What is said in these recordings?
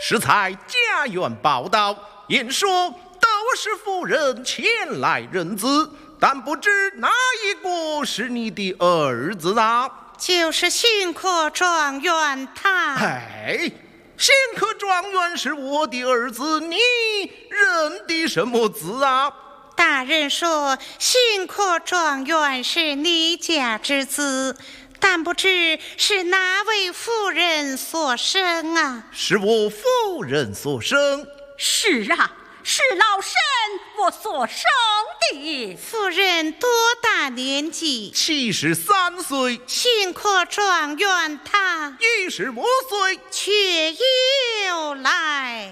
适才家园报道，言说窦氏夫人前来认子，但不知哪一个是你的儿子啊？ 就是新科状元他。 哎，新科状元是我的儿子，你认的什么字啊？ 大人说新科状元是你家之子，但不知是哪位夫人所生啊？ 是我夫人所生。 是啊，是老身我所生的。 夫人多大年纪 ？73岁。 新科状元他 15岁。 却又来。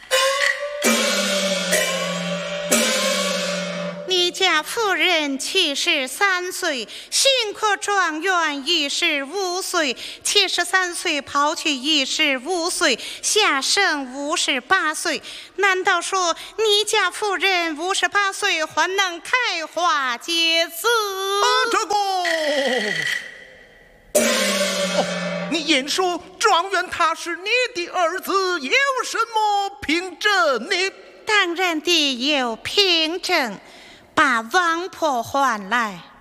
你家夫人73岁，新科状元15岁，73岁抛去15岁，下生58岁。难道说你家夫人58岁还能开花结籽？ 这个你言说状元他是你的儿子，有什么凭证呢？ 当然的有凭证，把王婆唤来。